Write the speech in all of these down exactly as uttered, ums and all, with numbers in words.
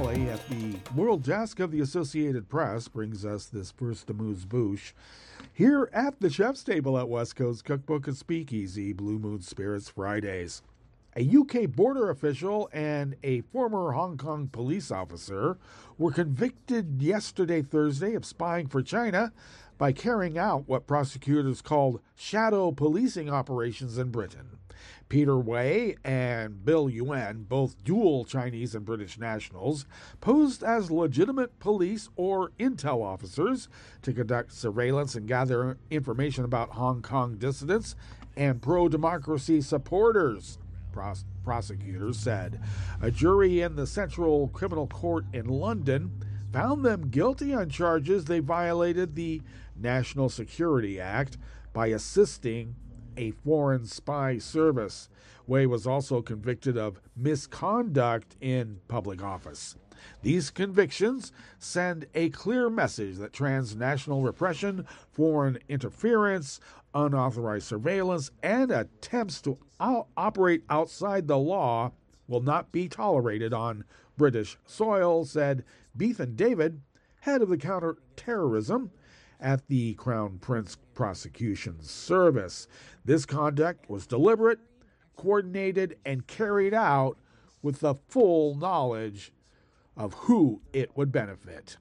Kelly at the World Desk of the Associated Press brings us this first amuse-bouche. Here at the Chef's Table at West Coast Cookbook and Speakeasy, Blue Moon Spirits Fridays. A U K border official and a former Hong Kong police officer were convicted yesterday, Thursday, of spying for China by carrying out what prosecutors called shadow policing operations in Britain. Peter Wei and Bill Yuan, both dual Chinese and British nationals, posed as legitimate police or intel officers to conduct surveillance and gather information about Hong Kong dissidents and pro-democracy supporters, pros- prosecutors said. A jury in the Central Criminal Court in London found them guilty on charges they violated the National Security Act by assisting a foreign spy service. Wei was also convicted of misconduct in public office. These convictions send a clear message that transnational repression, foreign interference, unauthorized surveillance, and attempts to out- operate outside the law will not be tolerated on British soil, said Bethan David, head of the counterterrorism at the Crown Prince Prosecution Service. This conduct was deliberate, coordinated, and carried out with the full knowledge of who it would benefit.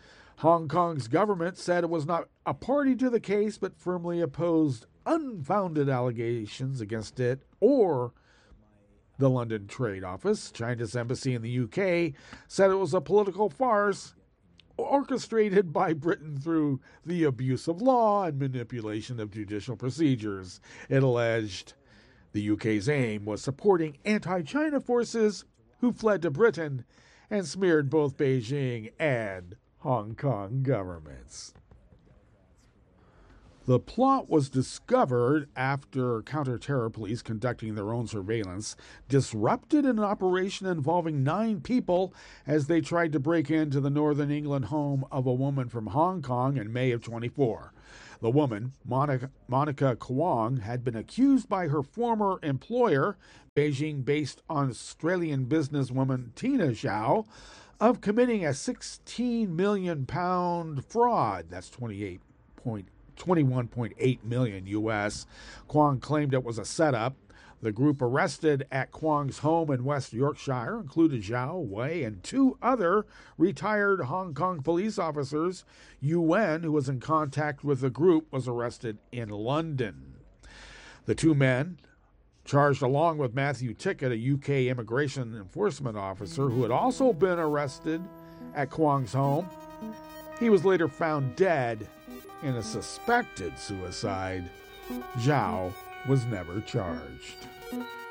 Hong Kong's government said it was not a party to the case, but firmly opposed unfounded allegations against it or the London Trade Office. China's embassy in the U K said it was a political farce orchestrated by Britain through the abuse of law and manipulation of judicial procedures. It alleged the U K's aim was supporting anti-China forces who fled to Britain and smeared both Beijing and Hong Kong governments. The plot was discovered after counter-terror police conducting their own surveillance disrupted an operation involving nine people as they tried to break into the Northern England home of a woman from Hong Kong in May of twenty-four. The woman, Monica, Monica Kwong, had been accused by her former employer, Beijing-based Australian businesswoman Tina Zhao, of committing a sixteen million pound fraud. That's twenty-eight point twenty-one point eight million U S. Kwong claimed it was a setup. The group arrested at Kwong's home in West Yorkshire included Zhao Wei and two other retired Hong Kong police officers. Yuan, who was in contact with the group, was arrested in London. The two men, charged along with Matthew Tickett, a U K immigration enforcement officer who had also been arrested at Kwong's home, he was later found dead in a suspected suicide. Zhao was never charged.